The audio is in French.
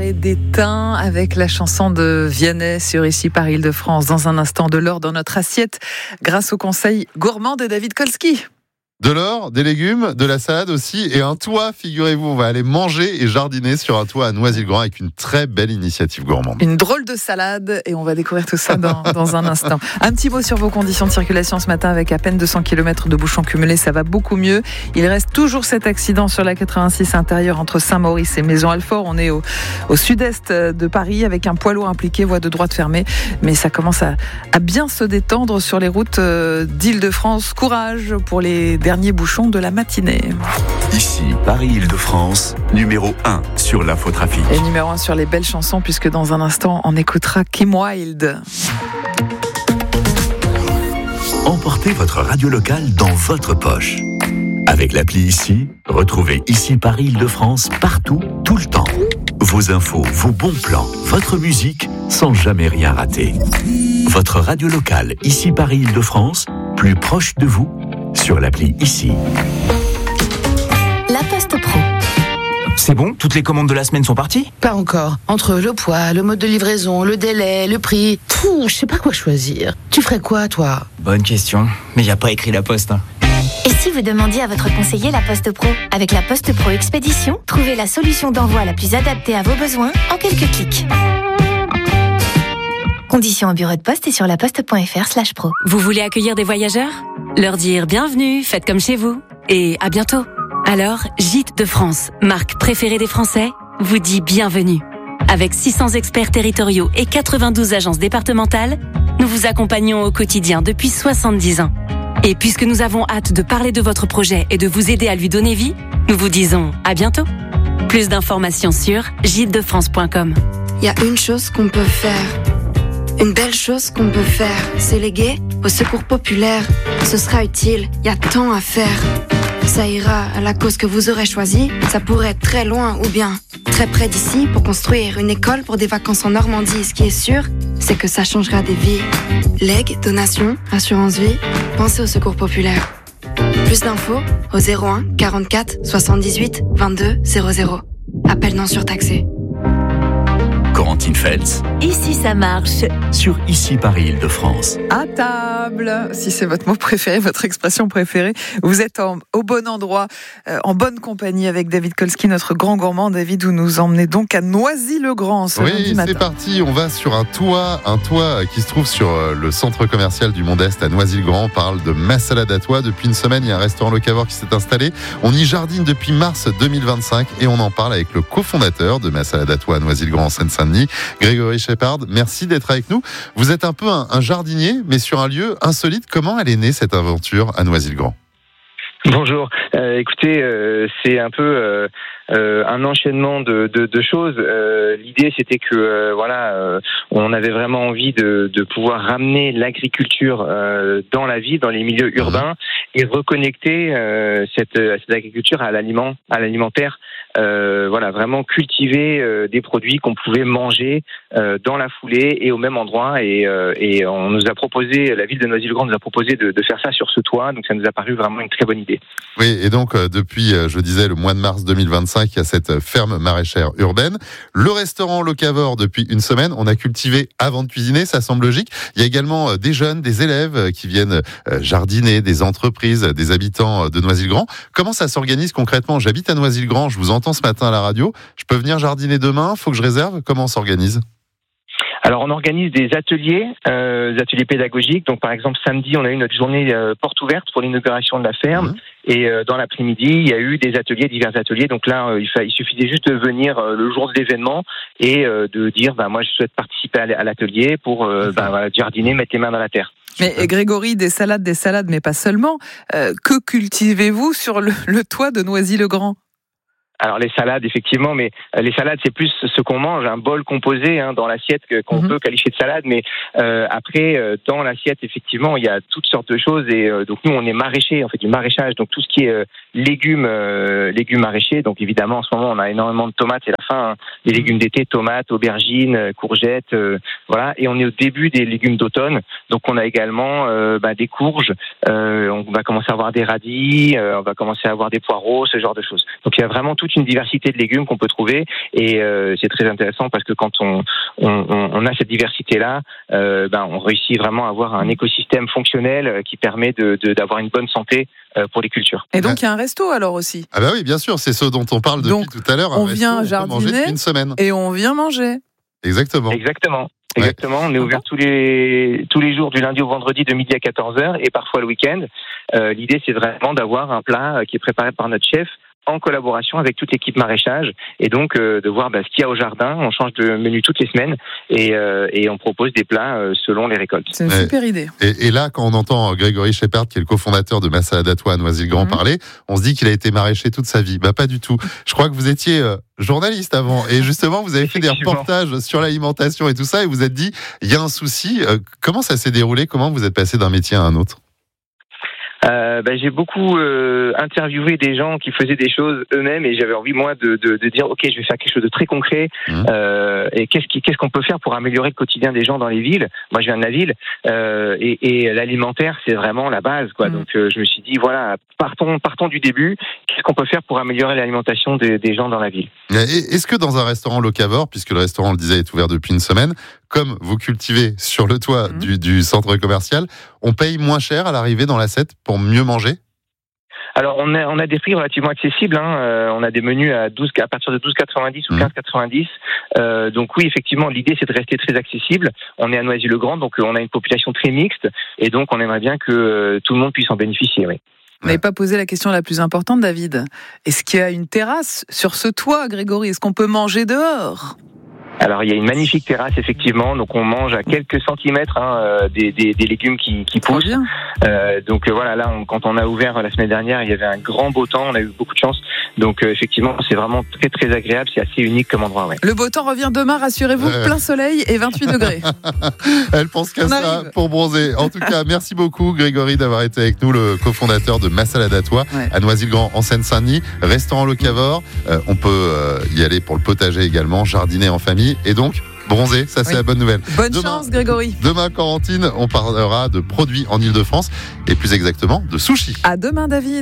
soirée d'étain avec la chanson de Vianney sur Ici par Île-de-France. Dans un instant, de l'or dans notre assiette grâce au conseil gourmand de David Kolski. De l'or, des légumes, de la salade aussi et un toit, figurez-vous. On va aller manger et jardiner sur un toit à Noisy-le-Grand avec une très belle initiative gourmande. Une drôle de salade et on va découvrir tout ça dans un instant. Un petit mot sur vos conditions de circulation ce matin avec à peine 200 km de bouchons cumulés, ça va beaucoup mieux. Il reste toujours cet accident sur la 86 intérieure entre Saint-Maurice et Maison-Alfort. On est au sud-est de Paris avec un poids lourd impliqué, voie de droite fermée. Mais ça commence à bien se détendre sur les routes d'Île-de-France. Courage pour les derniers bouchons de la matinée. Ici, Paris-Île-de-France, numéro 1 sur l'infotrafic. Et numéro 1 sur les belles chansons, puisque dans un instant, on écoutera Kim Wilde. Emportez votre radio locale dans votre poche. Avec l'appli Ici, retrouvez Ici Paris-Île-de-France partout, tout le temps. Vos infos, vos bons plans, votre musique, sans jamais rien rater. Votre radio locale Ici Paris-Île-de-France, plus proche de vous, sur l'appli Ici. La Poste Pro. C'est bon ? Toutes les commandes de la semaine sont parties ? Pas encore. Entre le poids, le mode de livraison, le délai, le prix... je sais pas quoi choisir. Tu ferais quoi, toi ? Bonne question. Mais y a pas écrit la Poste. Et si vous demandiez à votre conseiller La Poste Pro ? Avec La Poste Pro Expédition, trouvez la solution d'envoi la plus adaptée à vos besoins en quelques clics. Conditions au bureau de poste et sur laposte.fr/pro. Vous voulez accueillir des voyageurs ? Leur dire bienvenue, faites comme chez vous. Et à bientôt. Alors, Gîtes de France, marque préférée des Français, vous dit bienvenue. Avec 600 experts territoriaux et 92 agences départementales, nous vous accompagnons au quotidien depuis 70 ans. Et puisque nous avons hâte de parler de votre projet et de vous aider à lui donner vie, nous vous disons à bientôt. Plus d'informations sur gîtesdefrance.com. Il y a une chose qu'on peut faire. Une belle chose qu'on peut faire, c'est léguer au secours populaire. Ce sera utile, il y a tant à faire. Ça ira à la cause que vous aurez choisie. Ça pourrait être très loin ou bien très près d'ici pour construire une école pour des vacances en Normandie. Ce qui est sûr, c'est que ça changera des vies. Legs, donations, assurance vie, pensez au secours populaire. Plus d'infos au 01 44 78 22 00. Appel non surtaxé. Corentine Feltz. Ici ça marche. Sur Ici Paris-Île-de-France. À table, si c'est votre mot préféré, votre expression préférée, vous êtes au bon endroit, en bonne compagnie avec David Kolski, notre grand gourmand. David, vous nous emmenez donc à Noisy-le-Grand ce lundi matin. Oui, c'est parti, on va sur un toit qui se trouve sur le centre commercial du Monde-Est à Noisy-le-Grand. On parle de Ma Salade à Toi. Depuis une semaine, il y a un restaurant locavore qui s'est installé. On y jardine depuis mars 2025 et on en parle avec le cofondateur de Ma Salade à Toi à Noisy-le-Grand en Seine-Saint-Denis, Grégory Shepard. Merci d'être avec nous. Vous êtes un peu un jardinier, mais sur un lieu insolite. Comment elle est née cette aventure à Noisy-le-Grand ? Bonjour. Écoutez, c'est un peu un enchaînement de choses. L'idée, c'était que on avait vraiment envie de pouvoir ramener l'agriculture dans la ville, dans les milieux urbains, et reconnecter cette agriculture à l'alimentaire. Vraiment cultiver des produits qu'on pouvait manger dans la foulée et au même endroit. Et on nous a proposé, la ville de Noisy-le-Grand nous a proposé de faire ça sur ce toit. Donc ça nous a paru vraiment une très bonne idée. Oui, et donc depuis, je disais, le mois de mars 2025, il y a cette ferme maraîchère urbaine. Le restaurant locavore, depuis une semaine, on a cultivé avant de cuisiner, ça semble logique. Il y a également des jeunes, des élèves qui viennent jardiner, des entreprises, des habitants de Noisy-le-Grand. Comment ça s'organise concrètement ? J'habite à Noisy-le-Grand, je vous entends ce matin à la radio. Je peux venir jardiner demain ? Faut que je réserve ? Comment on s'organise ? Alors, on organise des ateliers pédagogiques. Donc, par exemple, samedi, on a eu notre journée porte ouverte pour l'inauguration de la ferme. Et dans l'après-midi, il y a eu des ateliers, divers ateliers. Donc là, il suffisait juste de venir le jour de l'événement et de dire, moi, je souhaite participer à l'atelier pour jardiner, mettre les mains dans la terre. Mais Grégory, des salades, mais pas seulement. Que cultivez-vous sur le toit de Noisy-le-Grand ? Alors les salades, effectivement, mais les salades, c'est plus ce qu'on mange, un bol composé dans l'assiette qu'on peut qualifier de salade. Mais après, dans l'assiette, effectivement, il y a toutes sortes de choses. Et donc nous, on est maraîchers, on fait du maraîchage, donc tout ce qui est légumes maraîchers. Donc évidemment, en ce moment, on a énormément de tomates. C'est la fin, les légumes d'été, tomates, aubergines, courgettes, voilà. Et on est au début des légumes d'automne. Donc on a également des courges. On va commencer à avoir des radis, on va commencer à avoir des poireaux, ce genre de choses. Donc il y a vraiment toute toute une diversité de légumes qu'on peut trouver et c'est très intéressant parce que quand on a cette diversité-là, on réussit vraiment à avoir un écosystème fonctionnel qui permet d'avoir une bonne santé pour les cultures. Et donc il y a un resto alors aussi. Ah bah oui, bien sûr, c'est ce dont on parle depuis tout à l'heure. On vient jardiner une semaine. Et on vient manger. Exactement. On est ouvert tous les jours du lundi au vendredi de midi à 14h et parfois le week-end. L'idée c'est vraiment d'avoir un plat qui est préparé par notre chef en collaboration avec toute l'équipe maraîchage et donc de voir ce qu'il y a au jardin. On change de menu toutes les semaines et on propose des plats selon les récoltes. C'est une super idée. Et là, quand on entend Grégory Shepard, qui est le cofondateur de Massalade à Toi à Noisy-le-Grand parler, on se dit qu'il a été maraîcher toute sa vie. Pas du tout. Je crois que vous étiez journaliste avant et justement vous avez fait des reportages sur l'alimentation et tout ça et vous êtes dit il y a un souci. Comment ça s'est déroulé? Comment vous êtes passé d'un métier à un autre? J'ai beaucoup interviewé des gens qui faisaient des choses eux-mêmes et j'avais envie moi de dire ok, je vais faire quelque chose de très concret et qu'est-ce qu'on peut faire pour améliorer le quotidien des gens dans les villes. Moi je viens de la ville et l'alimentaire c'est vraiment la base quoi. Donc je me suis dit voilà, partons du début, qu'est-ce qu'on peut faire pour améliorer l'alimentation des gens dans la ville. Est-ce que dans un restaurant locavore, puisque le restaurant, on le disait, est ouvert depuis une semaine, comme vous cultivez sur le toit du centre commercial, on paye moins cher à l'arrivée dans l'assiette pour mieux manger? Alors on a des prix relativement accessibles. On a des menus à partir de 12,90 ou 15,90. Donc oui, effectivement, l'idée c'est de rester très accessible. On est à Noisy-le-Grand, donc on a une population très mixte et donc on aimerait bien que tout le monde puisse en bénéficier. Oui. Vous n'avez pas posé la question la plus importante, David. Est-ce qu'il y a une terrasse sur ce toit, Grégory? Est-ce qu'on peut manger dehors? Alors il y a une magnifique terrasse effectivement, donc on mange à quelques centimètres des légumes qui poussent. Donc voilà, là quand on a ouvert la semaine dernière, il y avait un grand beau temps, on a eu beaucoup de chance. Donc effectivement, c'est vraiment très très agréable, c'est assez unique comme endroit. Ouais. Le beau temps revient demain, rassurez-vous, plein soleil et 28 degrés. Elle pense qu'à ça pour bronzer. En tout cas, merci beaucoup Grégory d'avoir été avec nous, le cofondateur de Massalade à Toi à Noisy-le-Grand en Seine-Saint-Denis, restaurant locavore. On peut y aller pour le potager également, jardiner en famille. Et donc, bronzer, ça c'est la bonne nouvelle. Bonne chance Grégory. Demain, Corentine, on parlera de produits en Ile-de-France et plus exactement de sushi. À demain David.